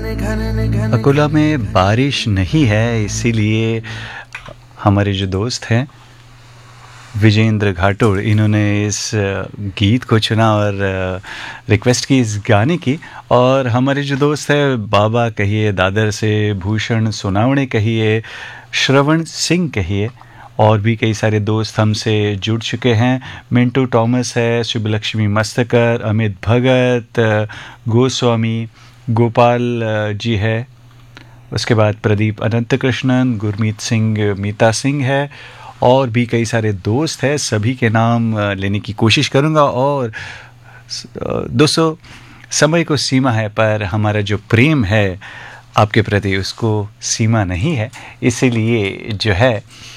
अकोला में बारिश नहीं है, इसीलिए हमारे जो दोस्त हैं विजेंद्र घाटुड़, इन्होंने इस गीत को चुना और रिक्वेस्ट की इस गाने की। और हमारे जो दोस्त हैं बाबा कहिए, दादर से भूषण सोनावणे कहिए, श्रवण सिंह कहिए, और भी कई सारे दोस्त हमसे जुड़ चुके हैं। मिंटू टॉमस है, शुभलक्ष्मी मस्तकर, अमित भगत, गोस्वामी, गोपाल जी है, उसके बाद प्रदीप अनंत कृष्णन, गुरमीत सिंह, मीता सिंह है, और भी कई सारे दोस्त हैं। सभी के नाम लेने की कोशिश करूंगा। और दोस्तों, समय को सीमा है, पर हमारा जो प्रेम है आपके प्रति उसको सीमा नहीं है। इसीलिए जो है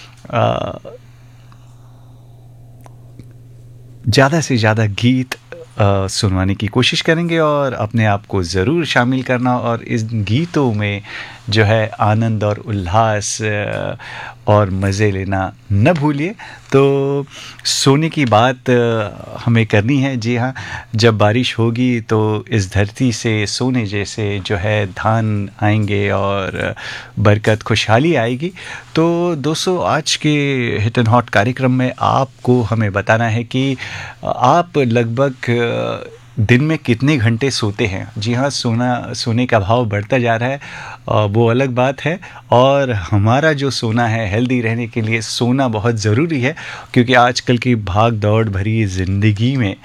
ज़्यादा से ज़्यादा गीत सुनवाने की कोशिश करेंगे और अपने आप को ज़रूर शामिल करना, और इस गीतों में जो है आनंद और उल्लास और मज़े लेना न भूलिए। तो सोने की बात हमें करनी है। जी हाँ, जब बारिश होगी तो इस धरती से सोने जैसे जो है धान आएंगे और बरकत खुशहाली आएगी। तो दोस्तों, आज के हिट एंड हॉट कार्यक्रम में आपको हमें बताना है कि आप लगभग दिन में कितने घंटे सोते हैं। जी हाँ, सोने का भाव बढ़ता जा रहा है, वो अलग बात है। और हमारा जो सोना है, हेल्दी रहने के लिए सोना बहुत ज़रूरी है, क्योंकि आजकल की भाग दौड़ भरी ज़िंदगी में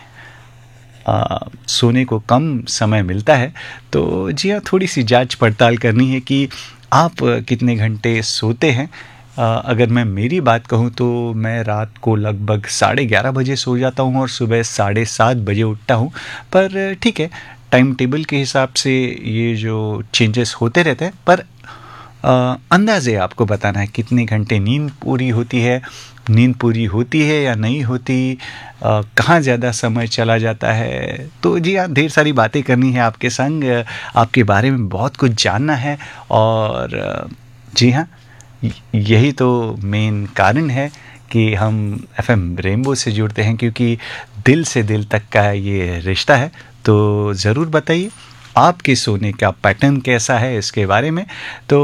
सोने को कम समय मिलता है। तो जी हाँ, थोड़ी सी जांच पड़ताल करनी है कि आप कितने घंटे सोते हैं। अगर मैं मेरी बात कहूँ तो मैं रात को लगभग 11:30 बजे सो जाता हूँ और सुबह 7:30 बजे उठता हूँ। पर ठीक है, टाइम टेबल के हिसाब से ये जो चेंजेस होते रहते हैं, पर अंदाज़े आपको बताना है कितने घंटे नींद पूरी होती है, नींद पूरी होती है या नहीं होती, कहाँ ज़्यादा समय चला जाता है। तो जी हाँ, ढेर सारी बातें करनी है आपके संग, आपके बारे में बहुत कुछ जानना है। और जी हाँ, यही तो मेन कारण है कि हम एफएम रेनबो से जुड़ते हैं, क्योंकि दिल से दिल तक का ये रिश्ता है। तो ज़रूर बताइए आपके सोने का पैटर्न कैसा है इसके बारे में। तो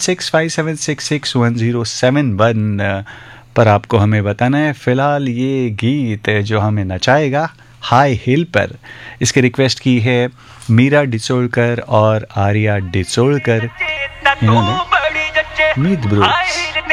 8657661071 पर आपको हमें बताना है। फ़िलहाल ये गीत जो हमें नचाएगा हाई हिल पर, इसकी रिक्वेस्ट की है मीरा डिचोलकर और आर्या डिचोलकर, इन्होंने मीत ब्रूक्स।